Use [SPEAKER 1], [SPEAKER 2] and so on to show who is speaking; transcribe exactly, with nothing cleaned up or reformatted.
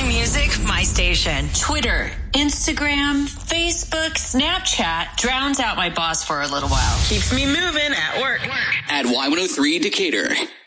[SPEAKER 1] My music, my station. Twitter, Instagram, Facebook, Snapchat drowns out my boss for a little while. Keeps me moving at work.
[SPEAKER 2] At Y one oh three Decatur.